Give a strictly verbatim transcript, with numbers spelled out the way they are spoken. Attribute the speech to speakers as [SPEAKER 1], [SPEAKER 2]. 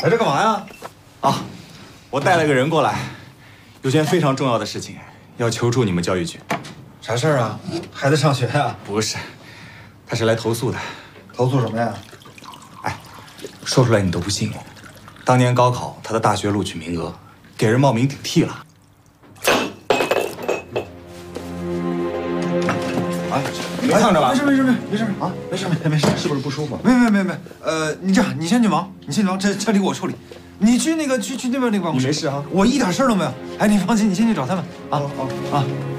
[SPEAKER 1] 来这干嘛呀？
[SPEAKER 2] 啊，我带了个人过来，有件非常重要的事情要求助你们教育局。
[SPEAKER 1] 啥事儿啊？孩子上学呀？
[SPEAKER 2] 不是，他是来投诉的。
[SPEAKER 1] 投诉什么呀？
[SPEAKER 2] 哎，说出来你都不信。当年高考他的大学录取名额给人冒名顶替了。
[SPEAKER 1] 啊，
[SPEAKER 2] 没烫着吧？
[SPEAKER 1] 没事没事没事没事啊，没事没没事，
[SPEAKER 2] 是不是不舒服？
[SPEAKER 1] 没没没没，呃，你这样，你先去忙，你先去忙，这这里我处理。你去那个去去那边那个办公室。
[SPEAKER 2] 你没事啊？
[SPEAKER 1] 我一点事儿都没有。哎，你放心，你先去找他们啊啊啊！